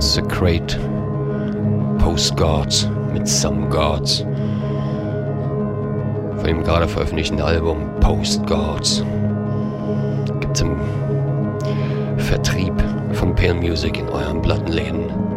Secret Postcards mit Some Gods. Von dem gerade veröffentlichten Album Postcards. Gibt's im Vertrieb von Pale Music in euren Plattenläden.